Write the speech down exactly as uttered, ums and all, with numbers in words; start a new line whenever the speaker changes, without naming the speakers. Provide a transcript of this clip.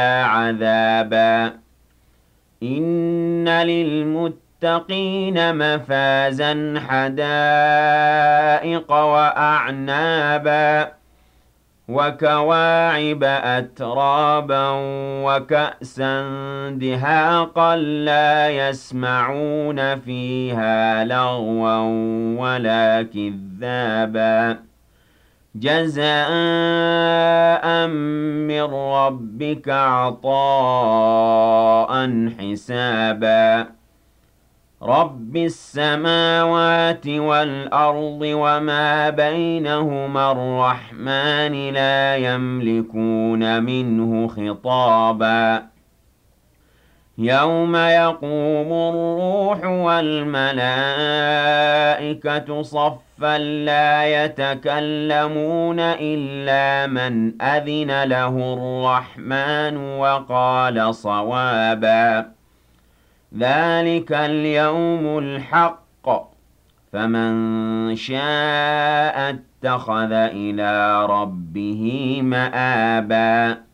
عذابا إن للمتقين مفازا حدائق وأعنابا وكواعب أترابا وكأسا دهاقا لا يسمعون فيها لغوا ولا كذابا جزاء من ربك عطاء حسابا رب السماوات والأرض وما بينهما الرحمن لا يملكون منه خطابا يوم يقوم الروح والملائكة صفا لا يتكلمون إلا من أذن له الرحمن وقال صوابا ذلك اليوم الحق فمن شاء اتخذ إلى ربه مآبا